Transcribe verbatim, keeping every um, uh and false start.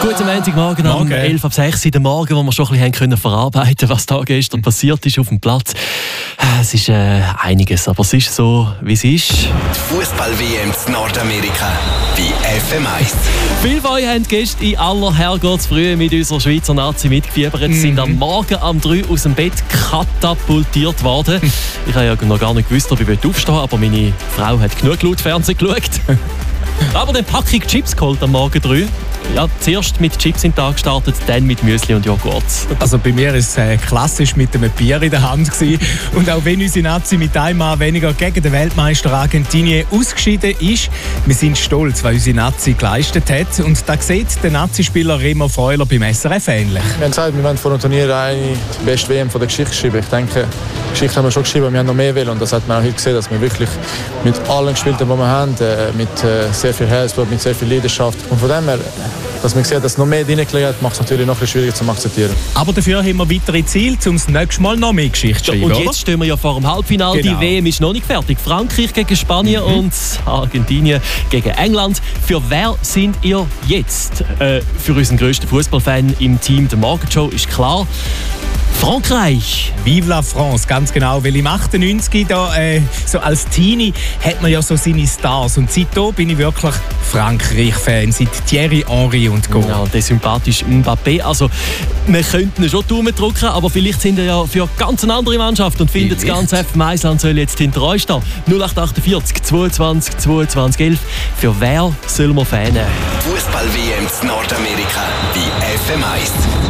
Guten Montagmorgen um elf ab sechs in der Morgen, wo wir schon ein bisschen können verarbeiten können, was da gestern passiert ist auf dem Platz. Es ist äh, einiges, aber es ist so, wie es ist. Die Fußball-W M in Nordamerika bei F M eins. Viele von euch haben gestern in aller Herrgottsfrühe mit unserer Schweizer Nazi mitgefiebert. Sie sind am Morgen um drei aus dem Bett katapultiert worden. Ich habe ja noch gar nicht gewusst, ob ich aufstehen will, aber meine Frau hat genug laut Fernsehen geschaut. Aber dann Packung Chips geholt am Morgen drei. Ja, zuerst mit Chips in den Tag gestartet, dann mit Müsli und Joghurt. Also bei mir war es äh, klassisch mit einem Bier in der Hand gewesen. Und auch wenn unsere Nazi mit einem Mann weniger gegen den Weltmeister Argentinien ausgeschieden ist, wir sind stolz, was unsere Nazi geleistet hat. Und da sieht der Nazi-Spieler Remo Freuler beim S R F ähnlich. Wir haben gesagt, wir wollen vor dem Turnier eine die beste W M von der Geschichte schreiben. Ich denke, die Geschichte haben wir schon geschrieben, wir haben noch mehr wollen. Und das hat man auch heute gesehen, dass wir wirklich mit allen gespielt haben, die wir haben, mit äh, sehr viel Herzblut, mit sehr viel Leidenschaft. Und von dem her, dass man sieht, dass noch mehr drin gelegt hat, macht es natürlich noch ein bisschen schwieriger zu akzeptieren. Aber dafür haben wir weitere Ziele, um das nächste Mal noch mehr Geschichte zu schreiben. Und jetzt stehen wir ja vor dem Halbfinale. Genau. Die W M ist noch nicht fertig. Frankreich gegen Spanien mhm. und Argentinien gegen England. Für wer sind ihr jetzt? Äh, für unseren grössten Fußballfan im Team der Morgenshow ist klar: Frankreich. Vive la France, ganz genau. Weil im achtundneunzig, da, äh, so als Teenie, hat man ja so seine Stars. Und seitdem bin ich wirklich Frankreich-Fan. Seit Thierry Henry und Co. Ja, der sympathische Mbappé. Also, wir könnten ihn schon die Daumen drücken, aber vielleicht sind wir ja für ganz eine andere Mannschaft und finden, das ganze F M eins-Land soll jetzt hinter euch stehen. null acht achtundvierzig zweiundzwanzig zweiundzwanzig elf. Für wer soll man fanen? Fußball-W M in Nordamerika bei F M eins.